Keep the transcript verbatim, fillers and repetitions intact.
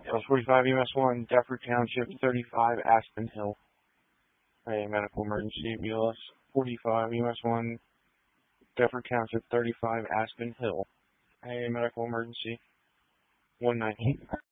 L forty-five U S one, Deptford Township, thirty-five Aspen Hill. A medical emergency, B L S forty-five U S one, Deptford Township, thirty-five Aspen Hill. A medical emergency, one nineteen.